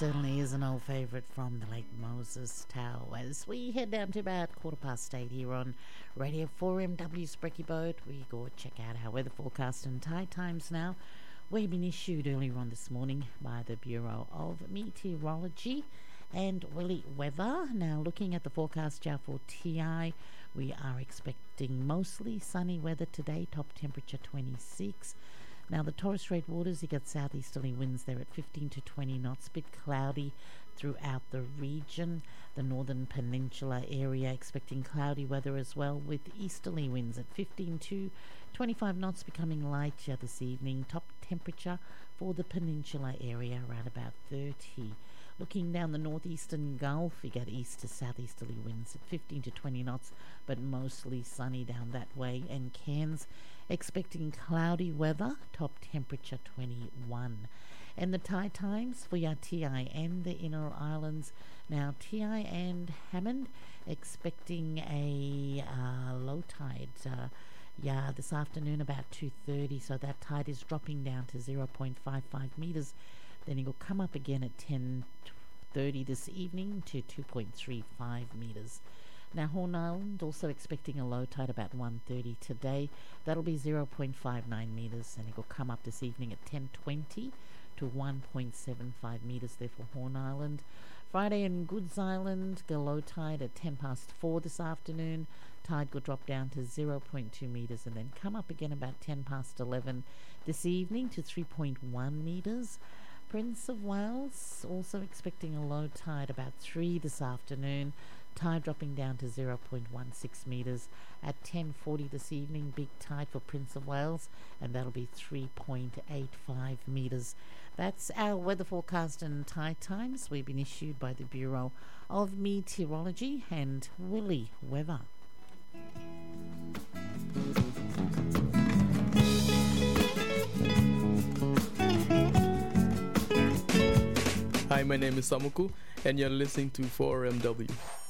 certainly is an old favourite from the Lake Moses Tower. As we head down to about 8:15 here on Radio 4MW Sprecky Boat, we go check out our weather forecast and tide times now. We've been issued earlier on this morning by the Bureau of Meteorology and Willy Weather. Now, looking at the forecast now for TI, we are expecting mostly sunny weather today, top temperature 26. Now, the Torres Strait waters, you get southeasterly winds there at 15 to 20 knots, bit cloudy throughout the region. The northern peninsula area expecting cloudy weather as well, with easterly winds at 15 to 25 knots, becoming lighter this evening. Top temperature for the peninsula area around about 30. Looking down the northeastern Gulf, you get east to southeasterly winds at 15 to 20 knots, but mostly sunny down that way. And Cairns expecting cloudy weather, top temperature 21. And the tide times for your TI and the Inner Islands. Now, TI and Hammond expecting a low tide. This afternoon about 2:30, so that tide is dropping down to 0.55 metres. Then it will come up again at 10:30 this evening to 2.35 metres. Now, Horn Island also expecting a low tide about 1:30 today. That'll be 0.59 metres, and it will come up this evening at 10:20 to 1.75 metres there for Horn Island. Friday in Goods Island, a low tide at 4:10 this afternoon. Tide will drop down to 0.2 metres and then come up again about 11:10 this evening to 3.1 metres. Prince of Wales also expecting a low tide about 3 this afternoon. Tide dropping down to 0.16 metres at 10:40 this evening. Big tide for Prince of Wales, and that'll be 3.85 metres. That's our weather forecast and tide times. We've been issued by the Bureau of Meteorology and Willy Weather. Hi, my name is Samuku, and you're listening to 4MW.